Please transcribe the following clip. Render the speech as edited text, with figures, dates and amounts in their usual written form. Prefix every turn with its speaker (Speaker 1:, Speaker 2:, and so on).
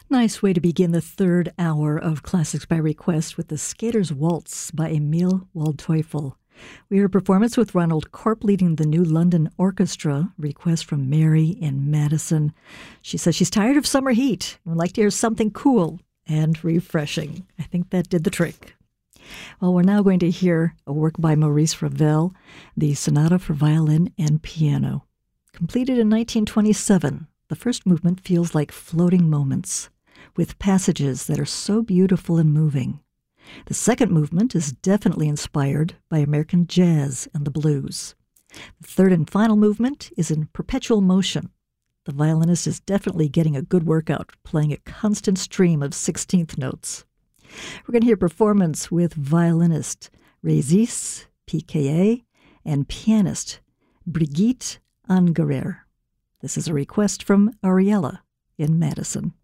Speaker 1: Nice way to begin the third hour of Classics by Request with the Skater's Waltz by Emil Waldteufel. We heard a performance with Ronald Corp leading the New London Orchestra, request from Mary in Madison. She says she's tired of summer heat and would like to hear something cool and refreshing. I think that did the trick. Well, we're now going to hear a work by Maurice Ravel, the Sonata for Violin and Piano. Completed in 1927, the first movement feels like floating moments, with passages that are so beautiful and moving. The second movement is definitely inspired by American jazz and the blues. The third and final movement is in perpetual motion. The violinist is definitely getting a good workout, playing a constant stream of 16th notes. We're going to hear performance with violinist Régis Piquet and pianist Brigitte Angerer. This is a request from Ariella in Madison.